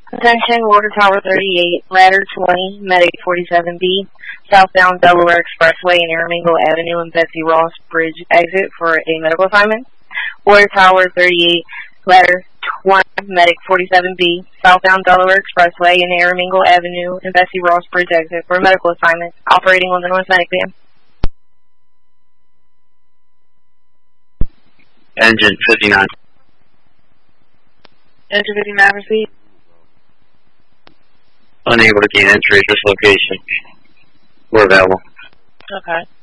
Attention, Water Tower 38, Ladder 20, Medic 47B, southbound Delaware Expressway and Aramingo Avenue and Betsy Ross Bridge exit for a medical assignment. Water Tower 38, Ladder 20, Medic 47B, southbound Delaware Expressway and Aramingo Avenue and Betsy Ross Bridge exit for a medical assignment, operating on the North Medic van. Engine 59. Engine 59, proceed. Unable to gain entry at this location. We're available. Okay.